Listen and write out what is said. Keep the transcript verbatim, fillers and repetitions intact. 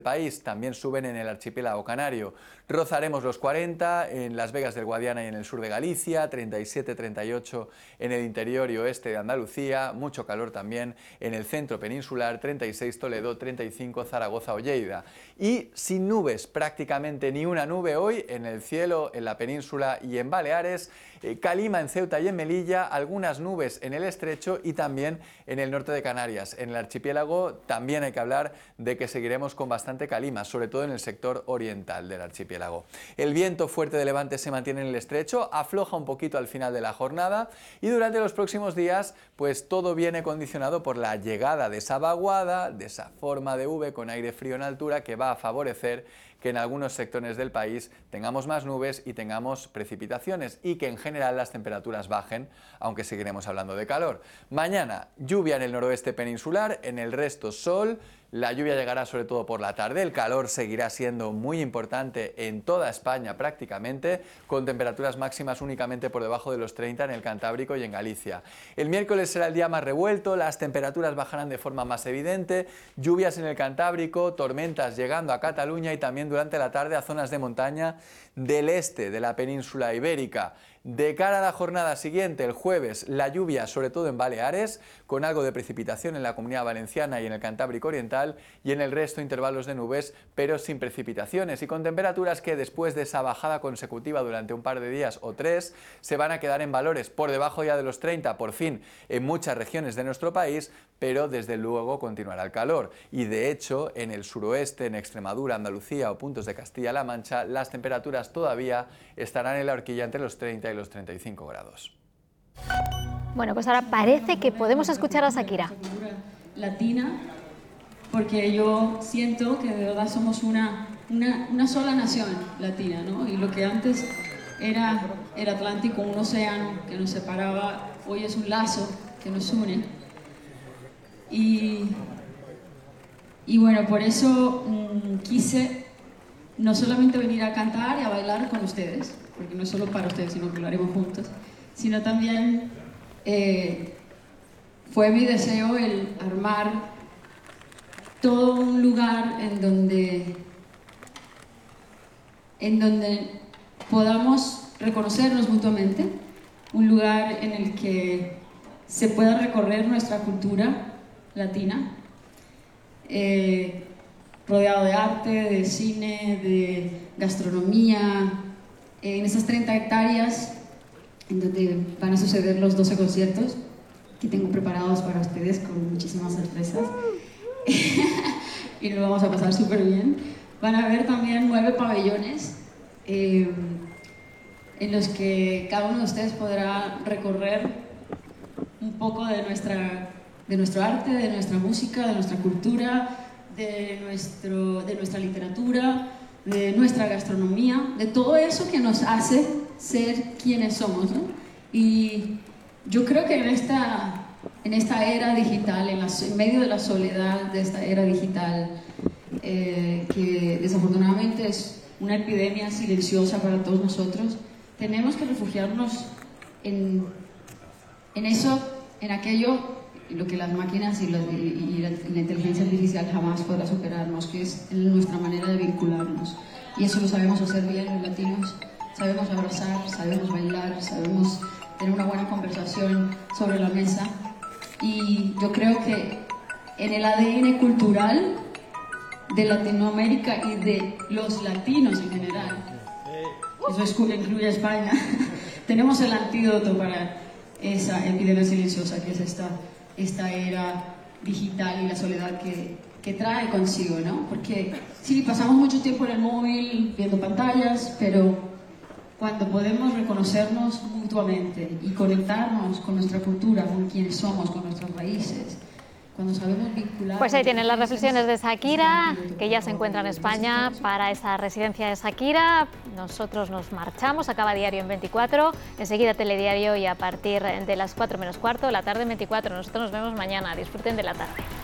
país, también suben en el archipiélago canario. Rozaremos los cuarenta en Las Vegas del Guadiana y en el sur de Galicia, treinta y siete, treinta y ocho en el interior y oeste de Andalucía, mucho calor también en el centro peninsular, treinta y seis Toledo, treinta y cinco Zaragoza o Lleida. Y sin nubes, prácticamente ni una nube hoy en el cielo, en la península y en Baleares, eh, calima en Ceuta y en Melilla, algunas nubes en el estrecho y también en el norte de Canarias. En el archipiélago también hay que hablar de que seguiremos con bastante calima, sobre todo en el sector oriental del archipiélago. El viento fuerte de levante se mantiene en el estrecho, afloja un poquito al final de la jornada y durante los próximos días pues todo viene condicionado por la llegada de esa vaguada, de esa forma de V con aire frío en altura que va a favorecer que en algunos sectores del país tengamos más nubes y tengamos precipitaciones y que en general las temperaturas bajen, aunque seguiremos hablando de calor. Mañana, lluvia en el noroeste peninsular, en el resto sol. La lluvia llegará sobre todo por la tarde, el calor seguirá siendo muy importante en toda España prácticamente, con temperaturas máximas únicamente por debajo de los treinta en el Cantábrico y en Galicia. El miércoles será el día más revuelto, las temperaturas bajarán de forma más evidente, lluvias en el Cantábrico, tormentas llegando a Cataluña y también durante la tarde a zonas de montaña del este de la península ibérica. De cara a la jornada siguiente, el jueves, la lluvia sobre todo en Baleares, con algo de precipitación en la Comunidad Valenciana y en el Cantábrico Oriental, y en el resto intervalos de nubes, pero sin precipitaciones y con temperaturas que después de esa bajada consecutiva durante un par de días o tres, se van a quedar en valores por debajo ya de los treinta, por fin, en muchas regiones de nuestro país, pero desde luego continuará el calor. Y de hecho, en el suroeste, en Extremadura, Andalucía o puntos de Castilla-La Mancha, las temperaturas todavía estarán en la horquilla entre los treinta y los treinta y cinco grados. Bueno, pues ahora parece que podemos escuchar a Shakira. Latina, porque yo siento que de verdad somos una, una, una sola nación latina, ¿no? Y lo que antes era el Atlántico, un océano que nos separaba, hoy es un lazo que nos une. Y, y bueno, por eso mmm, quise no solamente venir a cantar y a bailar con ustedes, porque no es solo para ustedes, sino que lo haremos juntos, sino también eh, fue mi deseo el armar todo un lugar en donde, en donde podamos reconocernos mutuamente, un lugar en el que se pueda recorrer nuestra cultura latina, eh, rodeado de arte, de cine, de gastronomía, eh, en esas treinta hectáreas en donde van a suceder los doce conciertos que tengo preparados para ustedes con muchísimas sorpresas y lo vamos a pasar súper bien. Van a haber también nueve pabellones eh, en los que cada uno de ustedes podrá recorrer un poco de, nuestra, de nuestro arte, de nuestra música, de nuestra cultura, de, nuestro, de nuestra literatura, de nuestra gastronomía, de todo eso que nos hace ser quienes somos, ¿no? Y yo creo que en esta, en esta era digital, en, la, en medio de la soledad de esta era digital, eh, que desafortunadamente es una epidemia silenciosa para todos nosotros, tenemos que refugiarnos en, en eso, en aquello lo que las máquinas y, los, y, y la, la inteligencia artificial jamás podrá superarnos, que es nuestra manera de vincularnos. Y eso lo sabemos hacer bien los latinos. Sabemos abrazar, sabemos bailar, sabemos tener una buena conversación sobre la mesa. Y yo creo que en el A D N cultural de Latinoamérica y de los latinos en general, eso incluye a España, tenemos el antídoto para esa epidemia silenciosa que es esta esta era digital y la soledad que, que trae consigo, ¿no? Porque sí, pasamos mucho tiempo en el móvil viendo pantallas, pero cuando podemos reconocernos mutuamente y conectarnos con nuestra cultura, con quienes somos, con nuestras raíces, cuando sabemos vincular... Pues ahí tienen las reflexiones de Shakira, que ya se encuentra en España para esa residencia de Shakira. Nosotros nos marchamos, acaba Diario en veinticuatro, enseguida Telediario y a partir de las cuatro menos cuarto, la tarde en veinticuatro. Nosotros nos vemos mañana, disfruten de la tarde.